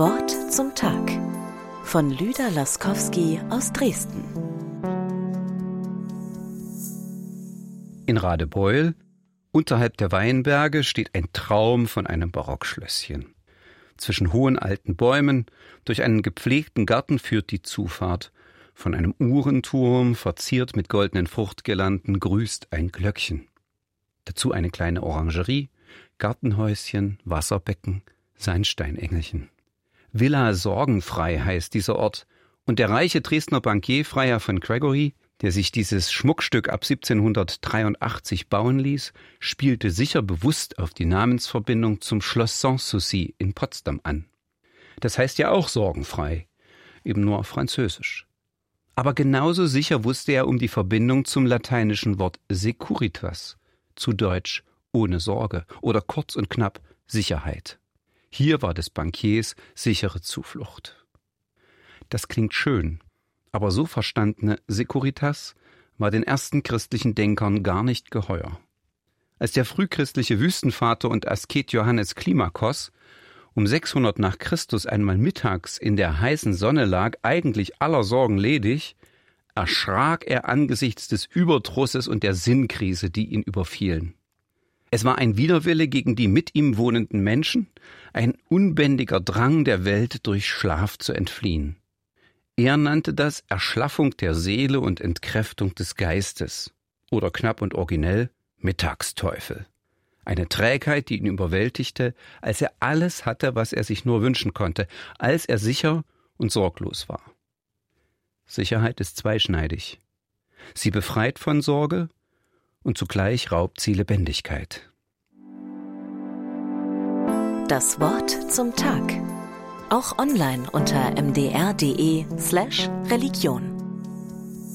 Wort zum Tag von Lyda Laskowski aus Dresden. In Radebeul, unterhalb der Weinberge, steht ein Traum von einem Barockschlösschen. Zwischen hohen alten Bäumen, durch einen gepflegten Garten führt die Zufahrt. Von einem Uhrenturm, verziert mit goldenen Fruchtgirlanden, grüßt ein Glöckchen. Dazu eine kleine Orangerie, Gartenhäuschen, Wasserbecken, Sandsteinengelchen. Villa Sorgenfrei heißt dieser Ort, und der reiche Dresdner Bankier Freiherr von Gregory, der sich dieses Schmuckstück ab 1783 bauen ließ, spielte sicher bewusst auf die Namensverbindung zum Schloss Sanssouci in Potsdam an. Das heißt ja auch sorgenfrei, eben nur auf Französisch. Aber genauso sicher wusste er um die Verbindung zum lateinischen Wort Securitas, zu Deutsch ohne Sorge oder kurz und knapp Sicherheit. Hier war des Bankiers sichere Zuflucht. Das klingt schön, aber so verstandene Securitas war den ersten christlichen Denkern gar nicht geheuer. Als der frühchristliche Wüstenvater und Asket Johannes Klimakos um 600 nach Christus einmal mittags in der heißen Sonne lag, eigentlich aller Sorgen ledig, erschrak er angesichts des Überdrusses und der Sinnkrise, die ihn überfielen. Es war ein Widerwille gegen die mit ihm wohnenden Menschen, ein unbändiger Drang der Welt durch Schlaf zu entfliehen. Er nannte das Erschlaffung der Seele und Entkräftung des Geistes oder knapp und originell Mittagsteufel. Eine Trägheit, die ihn überwältigte, als er alles hatte, was er sich nur wünschen konnte, als er sicher und sorglos war. Sicherheit ist zweischneidig. Sie befreit von Sorge und zugleich raubt sie Lebendigkeit. Das Wort zum Tag. Auch online unter mdr.de/Religion.